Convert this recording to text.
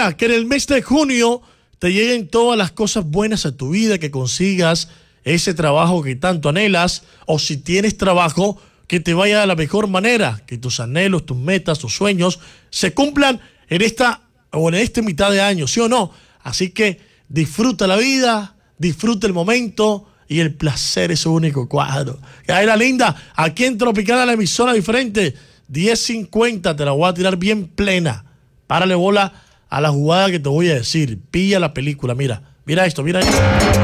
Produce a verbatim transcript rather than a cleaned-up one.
Mira, que en el mes de junio te lleguen todas las cosas buenas a tu vida, que consigas ese trabajo que tanto anhelas, o si tienes trabajo, que te vaya de la mejor manera, que tus anhelos, tus metas, tus sueños se cumplan en esta o en este mitad de año, ¿sí o no? Así que disfruta la vida, disfruta el momento y el placer es su único cuadro. Caera linda, aquí en Tropicana, la emisora diferente, diez cincuenta, te la voy a tirar bien plena. Párale bola a la jugada que te voy a decir. Pilla la película, mira, mira esto, mira esto.